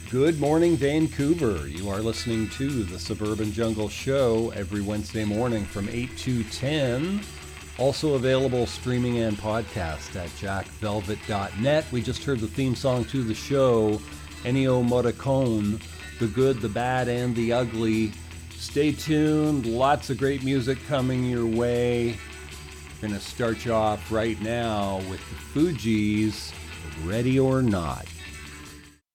Good morning, Vancouver. You are listening to the Suburban Jungle Show every Wednesday morning from 8 to 10. Also available streaming and podcast at jackvelvet.net. We just heard the theme song to the show, Ennio Morricone, The Good, the Bad, and the Ugly. Stay tuned. Lots of great music coming your way. We're going to start you off right now with the Fugees, Ready or Not.